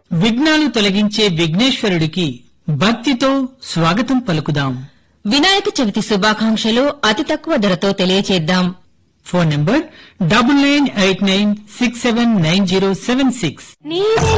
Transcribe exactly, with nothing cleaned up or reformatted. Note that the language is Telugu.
విఘ్నాలు తొలగించే విఘ్నేశ్వరుడికి భక్తితో స్వాగతం పలుకుదాం. వినాయక చవితి శుభాకాంక్షలు అతి తక్కువ ధరతో తెలియచేద్దాం. Phone number double nine eight nine six seven nine zero seven six.